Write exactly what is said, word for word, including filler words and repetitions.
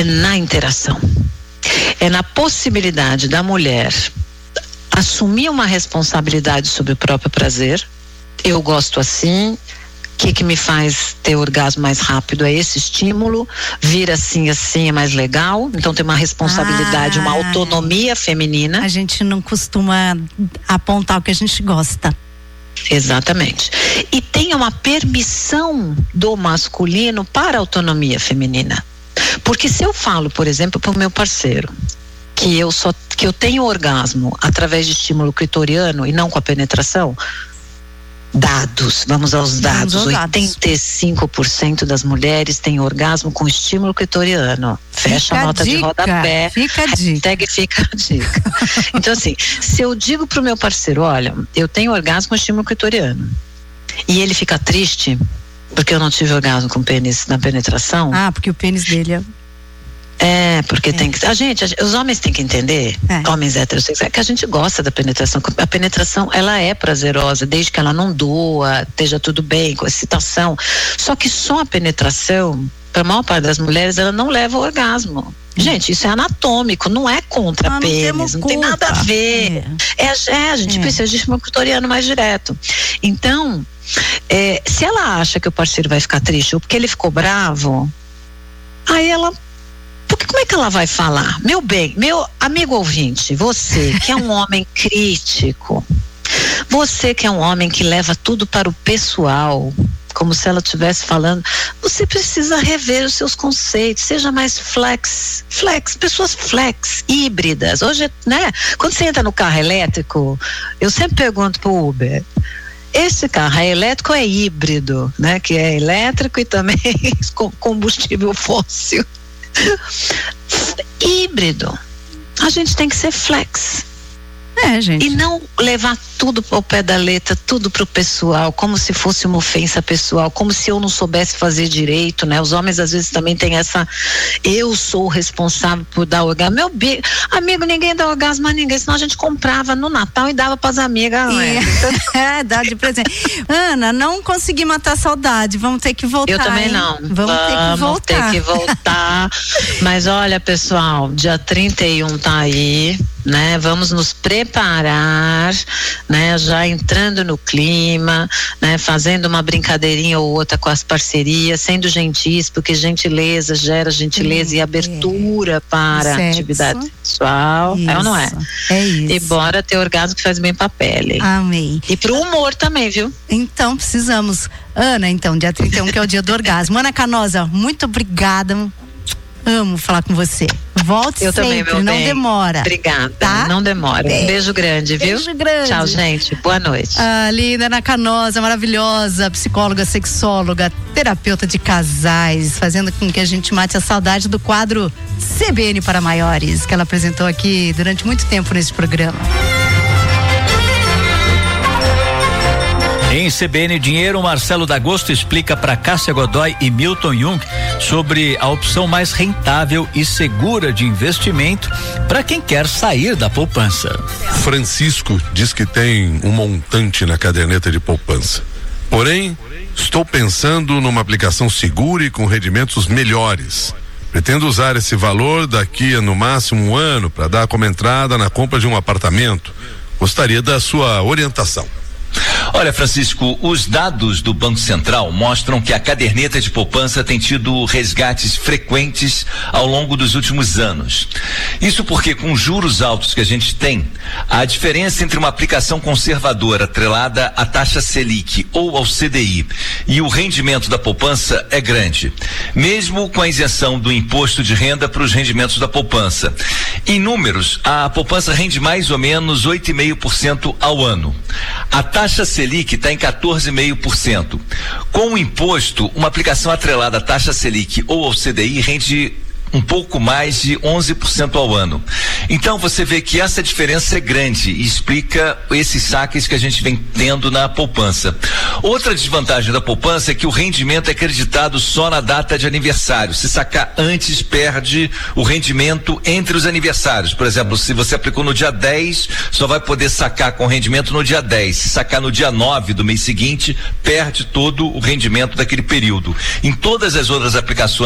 é na interação. É na possibilidade da mulher assumir uma responsabilidade sobre o próprio prazer. Eu gosto assim. O que que me faz ter orgasmo mais rápido é esse estímulo, vir assim, assim é mais legal, então tem uma responsabilidade, ah, uma autonomia feminina. A gente não costuma apontar o que a gente gosta. Exatamente. E tem uma permissão do masculino para a autonomia feminina. Porque se eu falo, por exemplo, para o meu parceiro que eu só que eu tenho orgasmo através de estímulo clitoriano e não com a penetração, dados, vamos aos dados, vamos aos oitenta e cinco por cento das mulheres têm orgasmo com estímulo clitoriano. Fecha a nota de rodapé. Fica a dica. Fica a dica. Então assim, se eu digo pro meu parceiro, olha, eu tenho orgasmo com estímulo clitoriano, e ele fica triste porque eu não tive orgasmo com pênis na penetração. Ah, porque o pênis dele é... É, porque é. tem que... A gente, a, os homens têm que entender, é. homens heterossexuais, que a gente gosta da penetração. A penetração, ela é prazerosa, desde que ela não doa, esteja tudo bem, com excitação. Só que só a penetração, para a maior parte das mulheres, ela não leva ao orgasmo. Gente, isso é anatômico, não é contra ah, pênis, não, não tem nada a ver. É, é, é a gente é. precisa de estímulo clitoriano mais direto. Então, é, se ela acha que o parceiro vai ficar triste ou porque ele ficou bravo, aí ela... Porque como é que ela vai falar? Meu bem, meu amigo ouvinte, você que é um homem crítico, você que é um homem que leva tudo para o pessoal, como se ela estivesse falando, você precisa rever os seus conceitos, seja mais flex, flex, pessoas flex, híbridas. Hoje, né, quando você entra no carro elétrico, eu sempre pergunto pro Uber, esse carro é elétrico ou é híbrido, né? Que é elétrico e também com combustível fóssil. Híbrido. A gente tem que ser flex. É, gente. E não levar tudo ao pé da letra, tudo pro pessoal, como se fosse uma ofensa pessoal, como se eu não soubesse fazer direito, né? Os homens às vezes também têm essa, eu sou o responsável por dar orgasmo. Meu bi... amigo, ninguém dá orgasmo a ninguém, senão a gente comprava no Natal e dava pras amigas. E... é, dá de presente. Ana, não consegui matar a saudade, vamos ter que voltar. Eu também hein? não. Vamos, vamos ter que voltar. Vamos ter que voltar. Mas olha, pessoal, dia trinta e um tá aí, né? Vamos nos preparar, né? Já entrando no clima, né? Fazendo uma brincadeirinha ou outra com as parcerias, sendo gentis, porque gentileza gera gentileza hum, e abertura é. para a atividade sexual. Isso. É ou não é? É isso. E bora ter orgasmo que faz bem pra pele. Amém. E pro humor também, viu? Então, precisamos. Ana, então, dia trinta e um, que é o dia do orgasmo. Ana Canosa, muito obrigada. Amo falar com você. Volte Eu sempre, também, meu não bem. demora. Obrigada, tá? Não demora. Beijo. Um beijo grande, viu? Beijo grande. Tchau, gente. Boa noite. Ah, linda Ana Canosa, maravilhosa, psicóloga, sexóloga, terapeuta de casais, fazendo com que a gente mate a saudade do quadro C B N para Maiores, que ela apresentou aqui durante muito tempo nesse programa. Em C B N Dinheiro, Marcelo D'Agosto explica para Cássia Godoy e Milton Jung sobre a opção mais rentável e segura de investimento para quem quer sair da poupança. Francisco diz que tem um montante na caderneta de poupança. Porém, estou pensando numa aplicação segura e com rendimentos melhores. Pretendo usar esse valor daqui a no máximo um ano para dar como entrada na compra de um apartamento. Gostaria da sua orientação. Olha, Francisco, os dados do Banco Central mostram que a caderneta de poupança tem tido resgates frequentes ao longo dos últimos anos. Isso porque, com os juros altos que a gente tem, a diferença entre uma aplicação conservadora atrelada à taxa Selic ou ao C D I e o rendimento da poupança é grande, mesmo com a isenção do imposto de renda para os rendimentos da poupança. Em números, a poupança rende mais ou menos oito vírgula cinco por cento ao ano. A taxa Selic está em quatorze vírgula cinco por cento. Com o imposto, uma aplicação atrelada à taxa Selic ou ao C D I rende um pouco mais de onze por cento ao ano. Então você vê que essa diferença é grande e explica esses saques que a gente vem tendo na poupança. Outra desvantagem da poupança é que o rendimento é acreditado só na data de aniversário. Se sacar antes, perde o rendimento entre os aniversários. Por exemplo, se você aplicou no dia dez, só vai poder sacar com rendimento no dia dez. Se sacar no dia nove do mês seguinte, perde todo o rendimento daquele período. Em todas as outras aplicações